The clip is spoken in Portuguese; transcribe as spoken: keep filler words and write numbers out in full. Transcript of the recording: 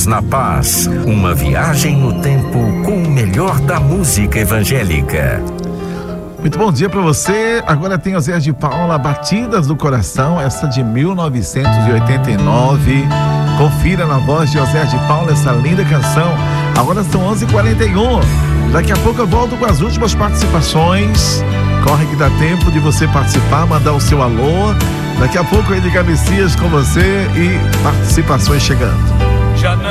Juntos na Paz, uma viagem no tempo com o melhor da música evangélica. Muito bom dia para você. Agora tem Zé de Paula, Batidas do Coração, essa de mil novecentos e oitenta e nove. Confira na voz de Zé de Paula essa linda canção. Agora são onze e quarenta e um. Daqui a pouco eu volto com as últimas participações. Corre que dá tempo de você participar, mandar o seu alô. Daqui a pouco o Edgar Messias com você e participações chegando. Já não